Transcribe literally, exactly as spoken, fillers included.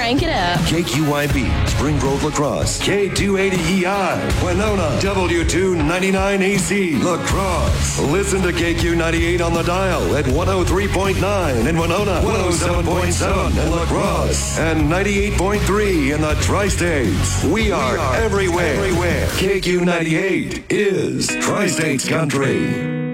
Crank it up. K Q I B, Spring Grove Lacrosse. K two eighty E I, Winona. W two ninety-nine A C, Lacrosse. Listen to K Q ninety-eight on the dial at one oh three point nine in Winona, one oh seven point seven in Lacrosse, and ninety-eight point three in the Tri-States. We are, we are everywhere. everywhere. K Q ninety-eight is Tri-States Country.